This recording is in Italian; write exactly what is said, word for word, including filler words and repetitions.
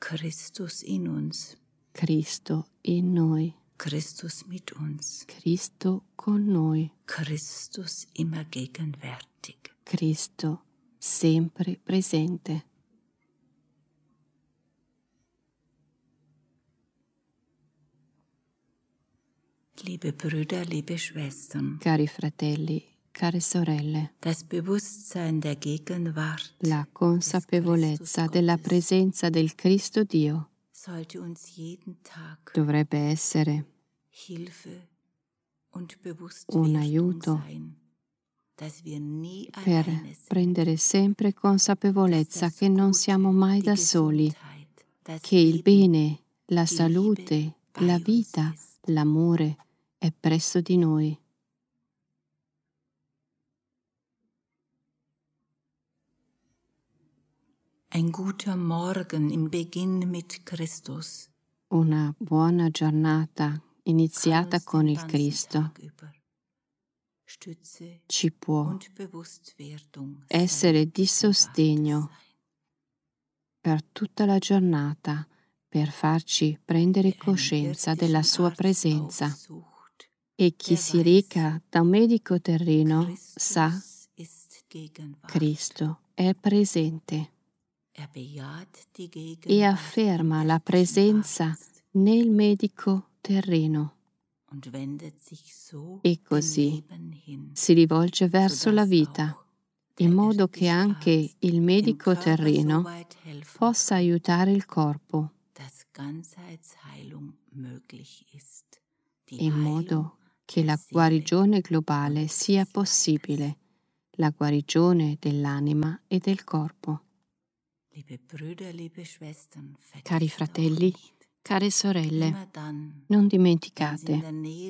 Christus in uns. Cristo in noi. Christus mit uns. Cristo con noi. Christus immer gegenwärtig. Cristo sempre presente. Liebe Brüder, liebe Schwestern, Cari fratelli, care sorelle, das Bewusstsein der Gegenwart la consapevolezza della presenza del Cristo Dio sollte uns jeden Tag dovrebbe essere Hilfe und un Bewusstwerdung aiuto sein, dass wir nie per alleine sind, prendere sempre consapevolezza dass das che non Gute, siamo mai die da soli, Gesundheit, das che il Leben, bene, la die salute, Liebe bei la uns vita, ist. l'amore è presso di noi. Ein guter Morgen im Beginn mit Christus. Una buona giornata iniziata Kann uns con den il ganzen Cristo Tag über Stütze ci può und Bewusstwerdung essere sein, di sostegno sein. per tutta la giornata, per farci prendere Wer einen coscienza della irdischen sua Arzt presenza. aufsucht, E chi der si weiß, reca da un medico terreno sa Christus ist Gegenwart. Cristo è presente Er bejaht die e Gegenwart afferma im la irdischen presenza Arzt nel medico terreno und wendet sich so e dem così Leben hin, si rivolge verso la sodass vita, auch der in modo che irdische anche Arzt il dem medico Körper terreno so weit helfen possa kann, aiutare il corpo, dass Ganzheitsheilung möglich ist. Die in Heilung modo che der la Seele guarigione globale und sia des Leibes. possibile, la guarigione dell'anima e del corpo. Liebe Brüder, liebe Schwestern, Cari vergesst auch fratelli, nicht, care sorelle, immer dann, non wenn Sie in dimenticate der Nähe